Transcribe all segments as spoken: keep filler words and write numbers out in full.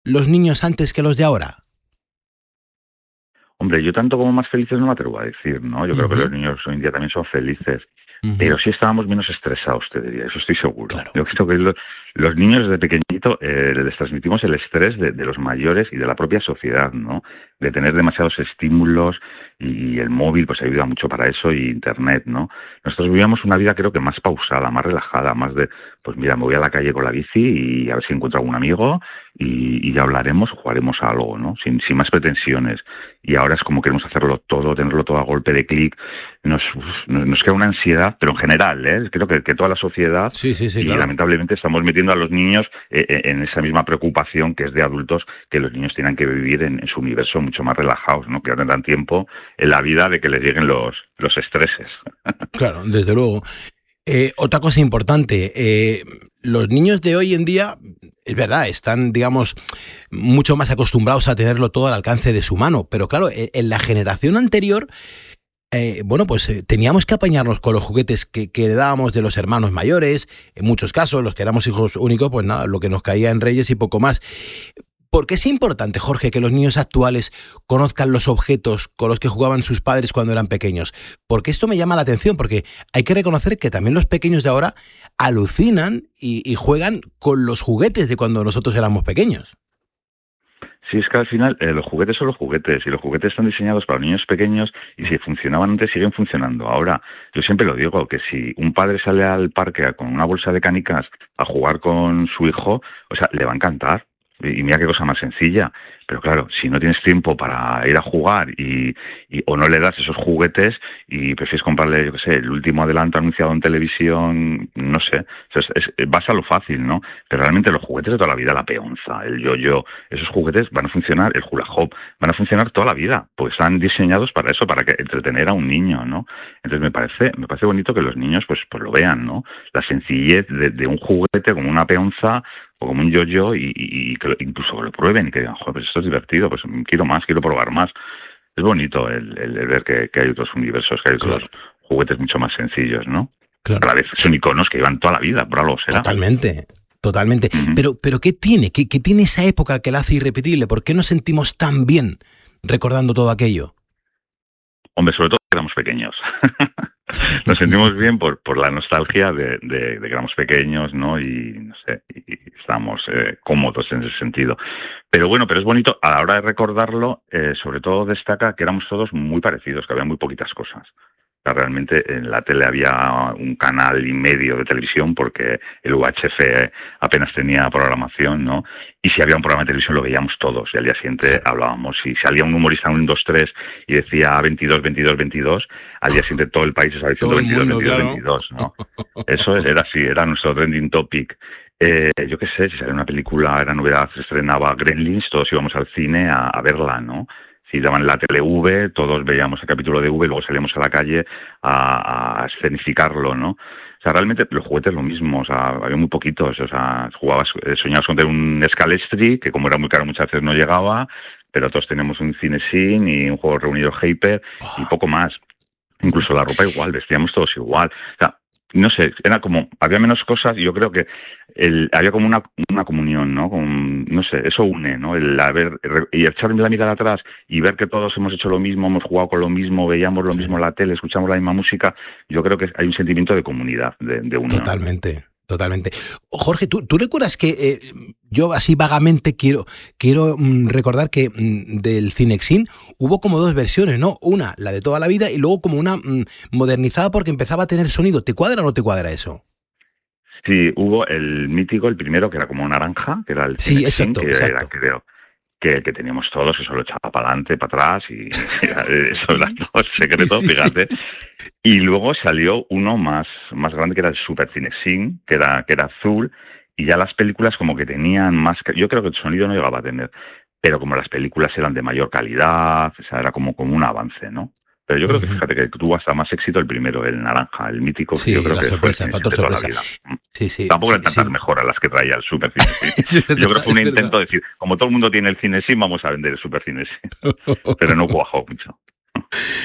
los niños antes que los de ahora? Hombre, yo tanto como más felices no me atrevo a decir, ¿no? Yo uh-huh. creo que los niños hoy en día también son felices. Uh-huh. Pero sí estábamos menos estresados, te diría, eso estoy seguro. Claro. Yo creo que los, los niños desde pequeñito eh, les transmitimos el estrés de, de los mayores y de la propia sociedad, ¿no? De tener demasiados estímulos y el móvil pues ayuda mucho para eso y internet, ¿no? Nosotros vivíamos una vida creo que más pausada, más relajada, más de, pues mira, me voy a la calle con la bici y a ver si encuentro algún amigo y, y ya hablaremos o jugaremos a algo, ¿no? Sin, sin más pretensiones. Y ahora es como queremos hacerlo todo, tenerlo todo a golpe de clic, nos, nos, nos queda una ansiedad, pero en general, ¿eh? Creo que, que toda la sociedad, sí, sí, sí, y claro. lamentablemente estamos metiendo a los niños eh, en esa misma preocupación que es de adultos, que los niños tienen que vivir en, en su universo mucho más relajados, ¿no? Que no tendrán tiempo en la vida de que les lleguen los, los estreses. Claro, desde luego. Eh, otra cosa importante, eh, los niños de hoy en día, es verdad, están, digamos, mucho más acostumbrados a tenerlo todo al alcance de su mano, pero claro, en la generación anterior, eh, bueno, pues eh, teníamos que apañarnos con los juguetes que, que heredábamos de los hermanos mayores, en muchos casos, los que éramos hijos únicos, pues nada, lo que nos caía en Reyes y poco más. ¿Por qué es importante, Jorge, que los niños actuales conozcan los objetos con los que jugaban sus padres cuando eran pequeños? Porque esto me llama la atención, porque hay que reconocer que también los pequeños de ahora alucinan y, y juegan con los juguetes de cuando nosotros éramos pequeños. Sí, es que al final eh, los juguetes son los juguetes y los juguetes están diseñados para niños pequeños y si funcionaban antes siguen funcionando ahora. Yo siempre lo digo, que si un padre sale al parque con una bolsa de canicas a jugar con su hijo, o sea, le va a encantar. Y mira qué cosa más sencilla, pero claro, si no tienes tiempo para ir a jugar y, y o no le das esos juguetes y prefieres comprarle, yo qué sé, el último adelanto anunciado en televisión, no sé, es, es, vas a lo fácil, ¿no? Pero realmente los juguetes de toda la vida, la peonza, el yo-yo, esos juguetes van a funcionar, el hula hoop, van a funcionar toda la vida, pues están diseñados para eso, para que entretener a un niño, ¿no? Entonces me parece, me parece bonito que los niños pues, pues lo vean, ¿no? La sencillez de, de un juguete como una peonza o como un yo-yo y, y, y que lo, incluso que lo prueben y que digan, joder, pues esto es divertido, pues quiero más, quiero probar más. Es bonito el, el, el ver que, que hay otros universos, que hay otros claro. juguetes mucho más sencillos, ¿no? Claro. A la vez son iconos que llevan toda la vida, por algo será. Totalmente, totalmente. Uh-huh. Pero, pero ¿qué tiene? ¿Qué, ¿Qué tiene esa época que la hace irrepetible? ¿Por qué nos sentimos tan bien recordando todo aquello? Hombre, sobre todo que éramos pequeños. Nos sentimos bien por, por la nostalgia de, de, de que éramos pequeños, ¿no? Y, no sé, y, y estábamos eh, cómodos en ese sentido. Pero bueno, pero es bonito, a la hora de recordarlo, eh, sobre todo destaca que éramos todos muy parecidos, que había muy poquitas cosas. O sea, realmente en la tele había un canal y medio de televisión porque el U H F apenas tenía programación, ¿no? Y si había un programa de televisión lo veíamos todos y al día siguiente hablábamos. Si salía un humorista en un dos tres y decía veintidós, veintidós, veintidós, al día siguiente todo el país estaba diciendo veintidós, veintidós, veintidós, ¿no? Eso era así, era nuestro trending topic. Eh, yo qué sé, si salía una película, era novedad, se estrenaba Gremlins, todos íbamos al cine a, a verla, ¿no? Si daban la tele V, todos veíamos el capítulo de V, luego salíamos a la calle a, a escenificarlo, ¿no? O sea, realmente los juguetes lo mismo, o sea, había muy poquitos, o sea, jugabas, soñabas con tener un Scalestri, que como era muy caro muchas veces no llegaba, pero todos teníamos un Cinesin y un juego reunido Hyper y poco más. Incluso la ropa igual, vestíamos todos igual, o sea, no sé, era como, había menos cosas y yo creo que el, había como una, una comunión, ¿no? Con, no sé, eso une, ¿no? El haber, y echar la mirada atrás y ver que todos hemos hecho lo mismo, hemos jugado con lo mismo, veíamos lo mismo en la tele, escuchamos la misma música, yo creo que hay un sentimiento de comunidad, de, de unión. Totalmente. Totalmente. Jorge, ¿tú, tú recuerdas que eh, yo así vagamente quiero, quiero mm, recordar que mm, del Cinexin hubo como dos versiones, ¿no? Una, la de toda la vida, y luego como una mm, modernizada porque empezaba a tener sonido. ¿Te cuadra o no te cuadra eso? Sí, hubo el mítico, el primero, que era como naranja, que era el sí, Cinexin, exacto, que exacto. era, creo, que, que teníamos todos, que solo echaba para adelante, para atrás, y, y eso era todo secreto, fíjate. Y luego salió uno más, más grande, que era el Super Cinexin, que era, que era azul, y ya las películas como que tenían más... Yo creo que el sonido no llegaba a tener, pero como las películas eran de mayor calidad, o sea, era como, como un avance, ¿no? Pero yo creo uh-huh. que, fíjate, que tuvo hasta más éxito el primero, el naranja, el mítico, sí, que yo creo la que sorpresa, fue el factor sorpresa. Toda la vida. Sí, sí, Tampoco sí, eran tantas sí. mejoras las que traía el Super Cinexin. Yo creo que fue un intento de decir, como todo el mundo tiene el Cinesin, vamos a vender el Super Cinesin. Pero no cuajó mucho.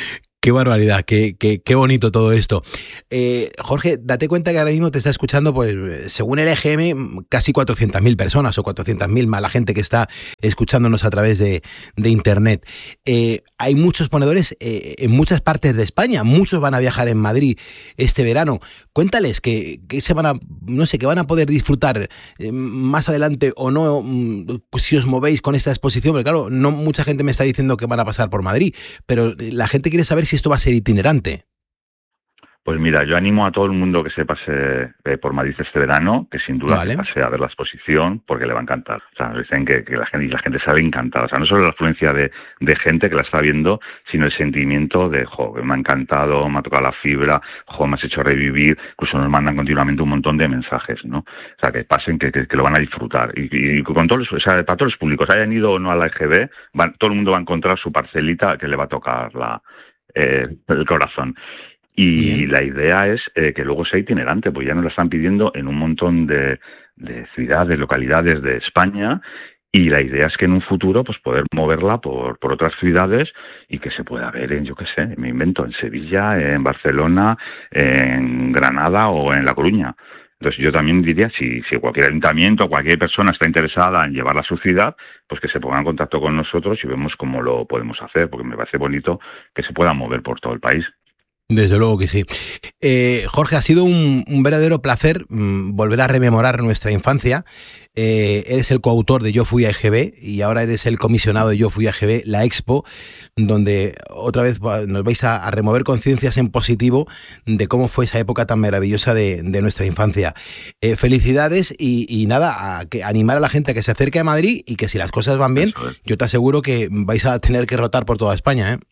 Qué barbaridad, qué, qué, qué bonito todo esto. Eh, Jorge, date cuenta que ahora mismo te está escuchando, pues según el E G M, casi cuatrocientas mil personas o cuatrocientas mil más la gente que está escuchándonos a través de, de Internet. Eh, hay muchos ponedores eh, en muchas partes de España, muchos van a viajar en Madrid este verano. Cuéntales que, que se van a, no sé, que van a poder disfrutar eh, más adelante o no, si os movéis con esta exposición, porque claro, no mucha gente me está diciendo que van a pasar por Madrid, pero la gente quiere saber si esto va a ser itinerante. Pues mira, yo animo a todo el mundo que se pase eh, por Madrid este verano, que sin duda vale. se pase a ver la exposición, porque le va a encantar. O sea, dicen que, que la gente y la gente sale encantada. O sea, no solo la afluencia de, de gente que la está viendo, sino el sentimiento de, jo, me ha encantado, me ha tocado la fibra, jo, me has hecho revivir. Incluso nos mandan continuamente un montón de mensajes, ¿no? O sea, que pasen, que, que, que lo van a disfrutar. Y, y con todos, o sea, para todos los públicos, hayan ido o no a la E G B, van, todo el mundo va a encontrar su parcelita que le va a tocar la, eh, el corazón. Y Bien. la idea es eh, que luego sea itinerante, porque ya nos la están pidiendo en un montón de, de ciudades, localidades de España, y la idea es que en un futuro pues poder moverla por, por otras ciudades y que se pueda ver en, yo qué sé, me invento, en Sevilla, en Barcelona, en Granada o en La Coruña. Entonces yo también diría, si, si cualquier ayuntamiento o cualquier persona está interesada en llevarla a su ciudad, pues que se ponga en contacto con nosotros y vemos cómo lo podemos hacer, porque me parece bonito que se pueda mover por todo el país. Desde luego que sí. Eh, Jorge, ha sido un, un verdadero placer mmm, volver a rememorar nuestra infancia. Eh, eres el coautor de Yo Fui a E G B y ahora eres el comisionado de Yo Fui a E G B, la Expo, donde otra vez nos vais a, a remover conciencias en positivo de cómo fue esa época tan maravillosa de, de nuestra infancia. Eh, felicidades y, y nada, a que animar a la gente a que se acerque a Madrid y que si las cosas van bien, yo te aseguro que vais a tener que rotar por toda España, ¿eh?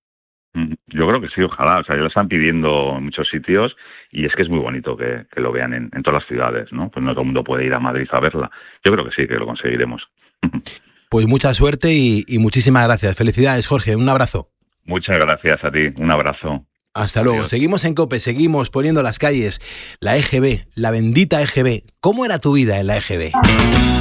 Yo creo que sí, ojalá. O sea, ya lo están pidiendo en muchos sitios y es que es muy bonito que, que lo vean en, en todas las ciudades, ¿no? Pues no todo el mundo puede ir a Madrid a verla. Yo creo que sí, que lo conseguiremos. Pues mucha suerte y, y muchísimas gracias. Felicidades, Jorge. Un abrazo. Muchas gracias a ti. Un abrazo. Hasta Adiós. Luego. Seguimos en COPE, seguimos poniendo las calles. La E G B, la bendita E G B. ¿Cómo era tu vida en la E G B?